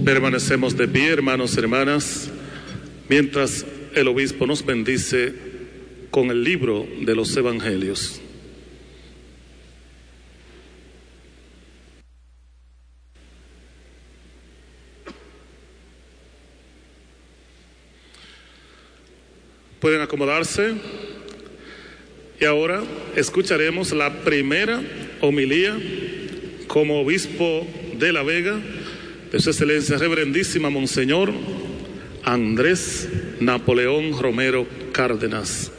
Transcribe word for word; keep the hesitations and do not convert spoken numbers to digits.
Permanecemos de pie, hermanos y hermanas, mientras el obispo nos bendice con el libro de los Evangelios. Pueden acomodarse y ahora escucharemos la primera homilía como obispo de La Vega de su excelencia reverendísima Monseñor Andrés Napoleón Romero Cárdenas.